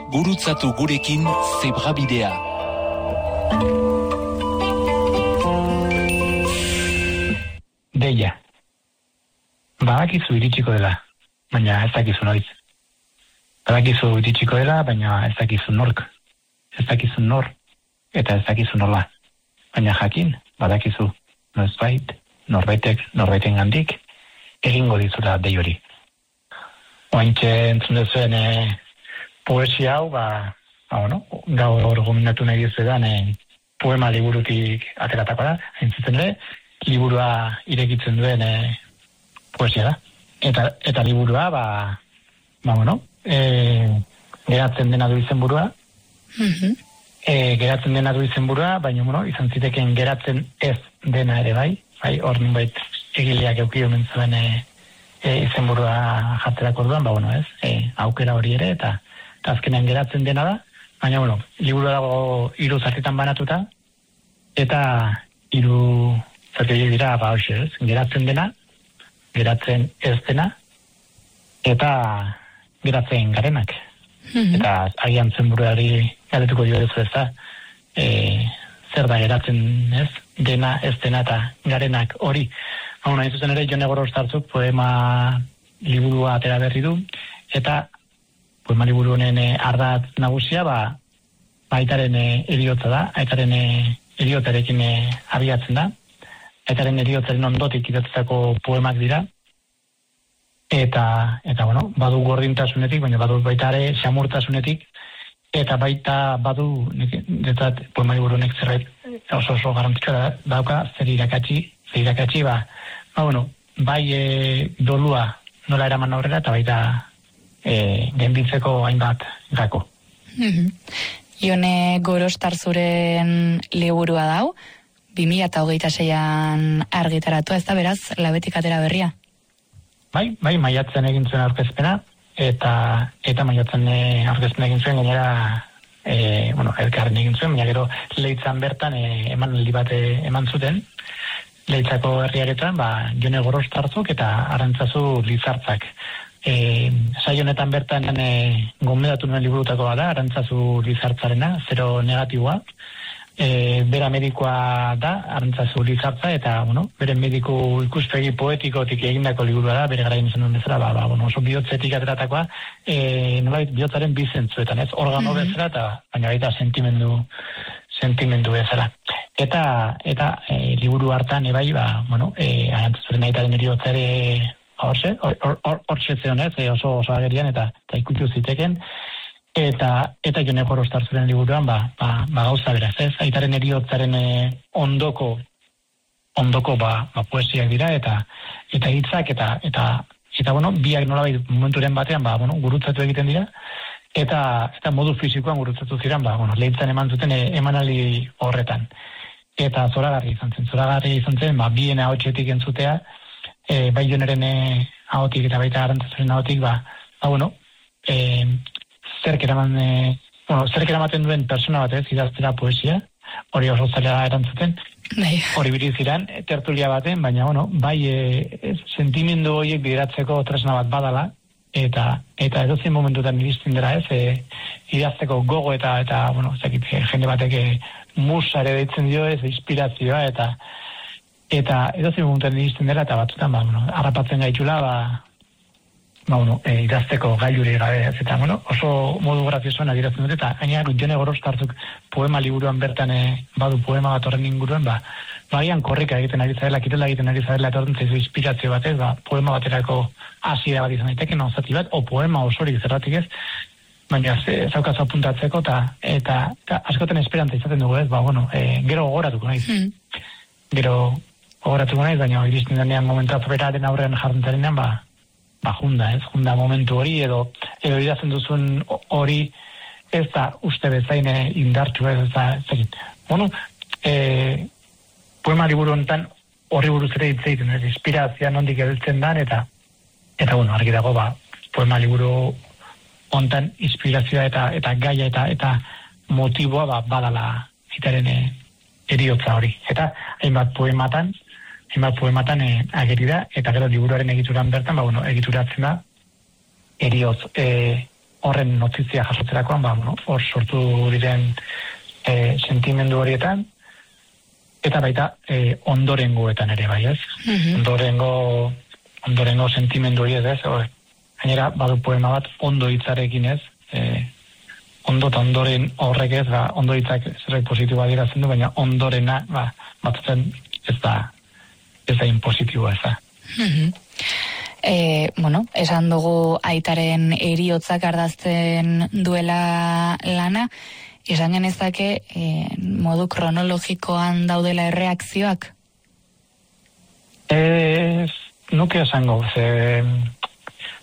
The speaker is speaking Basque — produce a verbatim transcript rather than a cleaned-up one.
gurutzatu gurekin zebrabidea. Deia. Badakizu iritsiko dela, baina ez dakizu noiz. Badakizu iritsiko dela, baina ez dakizu nork. Ez dakizu nor, eta ez dakizu nola. Baina jakin, badakizu, noizbait, norbaitek, norbaiten gandik, egingo dizula dei hori. Oaintxe entzun dezuen e, poesia hau, ba, ba bueno, gaur gomendatu nahi dizuedan e, poema liburutik ateratako da, hain zuzen ere, liburua irekitzen duen e, poesia da. Eta, eta liburua, ba, ba bueno, e, geratzen dena du izenburua, mm-hmm. e, geratzen dena du izenburua, baina, bueno, izan ziteken geratzen ez dena ere bai, bai, hor nunbait egileak eukio mentzuen e, e, izenburua jarterako orduan, ba, bueno, ez, e, aukera hori ere, eta, eta azkenean geratzen dena da, baina, bueno, liburua dago hiru zatitan banatuta, eta hiru zati dira, ba, hoxe, ez, geratzen dena, geratzen ez dena, eta geratzen garenak. Mm-hmm. Eta agian zenburuari garetuko dio ez ez da, e, zer da geratzen ez, dena, ez dena eta garenak hori. Hau nahi zuzen ere, Jone Gorostartzuk poema liburua atera berri du, eta poema liburu honen e, ardatz nagusia, ba, aitaren e, eriotza da, aitaren e, eriotarekin e, abiatzen da, aitaren eriotzaren ondotik idatzitako poemak dira, eta, eta bueno, badu gordintasunetik, baina badu baita ere xamurtasunetik, eta baita badu, detat, poema liburu honek zerbait oso oso garrantzitsua da, dauka, zer irakatsi, zer irakatsi, ba, ba bueno, bai e, dolua nola eraman aurrera, eta baita e, genditzeko hainbat gako. Mm-hmm. Jone Gorostarzuren liburua dau, bi mila hogeita seian argitaratu, ez da beraz, labetik atera berria? Bai, bai, maiatzen egin zuen aurkezpena, eta eta maiatzen e, aurkezpena egin zuen, gainera, e, bueno, elkarren egin zuen, baina gero Leitzan bertan e, eman aldi bat e, eman zuten, Leitzako herriaretan, ba, Jone Gorostartzuk eta Arantzazu Lizartzak. E, saio honetan bertan e, gomendatu nuen liburutakoa da, Arantzazu Lizartzarena, zero negatiboa, E, bera medikoa da, Arantzazu Lizartza, eta, bueno, bere mediku ikuspegi poetikotik egindako liburua da, bere garaien izan duen bezala, ba, ba, bueno, oso bihotzetik ateratakoa, e, nolabait bihotzaren bizentzuetan, ez, organo mm-hmm. bezala, eta, baina baita sentimendu, sentimendu bezala. Eta, eta, e, liburu hartan, ebai, ba, bueno, e, Arantzazuren aitaren eriotza ere, horze, horze zeonez, e, oso oso agerian, eta, eta ikutu ziteken, Eta, eta Jone Gorostarzuren liburuan, ba, ba, ba gauza beraz, ez? Aitaren eriotzaren e, ondoko, ondoko, ba, ba poesiak dira, eta, eta hitzak, eta, eta, eta, bueno, biak nolabait momenturen batean, ba, bueno, gurutzatu egiten dira, eta, eta modu fisikoan gurutzatu ziren, ba, bueno, Leitzan eman zuten e, emanaldi horretan. Eta zoragarri izan zen, zoragarri izan zen, ba, bien ahotsetik entzutea, e, bai Joneren e, ahotik, eta baita Arantzazuren ahotik, ba, ba, bueno, e, zerk eraman, e, bueno, zerk eramaten duen persona bat ez, idaztera poesia, hori oso zaila erantzuten, hori biriziran, tertulia baten, baina, bueno, bai, e, sentimendu horiek bideratzeko tresna bat badala, eta eta edozein momentutan iristen dira ez, e, idazteko gogo eta, eta bueno, zekit, jende batek e, musa ere deitzen dio ez, inspirazioa, eta eta edozein momentutan iristen dira, eta batzutan, ba, bueno, harrapatzen gaitula, ba, ba, bueno, e, idazteko gailuri gabe, ez, eta, bueno, oso modu graziosoan adierazten dute, eta gainera Jone Gorostartzuk poema liburuan bertan e, badu poema bat horren inguruan, ba, bagian korrika egiten ari zarela, kitela egiten ari zarela, eta horren zaizu inspirazio batez, ba, poema baterako hasiera bat izan daiteke, no, zati bat, o poema osorik zerratik ez, baina zaukaz apuntatzeko, eta, eta, eta askoten esperantza izaten dugu ez, ba, bueno, e, gero gogoratuko naiz. Mm. Gero gogoratuko naiz, baina iristen denean momentu beraren aurrean jarrentarenean, ba, ba, junda, ez, junda momentu hori, edo, edo idazten duzun hori, ez da uste bezain indartsu, ez, ez da, ez da, bueno, e, poema liburu honetan horri buruz ere hitz egiten, ez, inspirazioa nondik edeltzen dan, eta, eta, bueno, argi dago, ba, poema liburu honetan inspirazioa eta, eta gaia eta, eta motiboa, ba, badala zitaren eriotza hori. Eta, hainbat poematan, hainbat poematan e, ageri da, eta gero liburuaren egituran bertan, ba, bueno, egituratzen da, eriotz e, horren notizia jasotzerakoan, ba, bueno, hor sortu diren e, sentimendu horietan, eta baita e, ondorengoetan ere, bai, ez? Mm-hmm. Ondorengo, ondorengo sentimendu hori ez, ez? Gainera, badu poema bat, ondo hitzarekin ez, e, ondo eta ondoren horrek ez, ba, ondo hitzak zerrek positiboa diratzen du, baina ondorena, ba, batutzen ez da, ez da impositiboa ez da. Mm-hmm. E, bueno, esan dugu aitaren eriotzak ardazten duela lana, esan genezake e, modu kronologikoan daudela erreakzioak? Ez, nuke esango, ze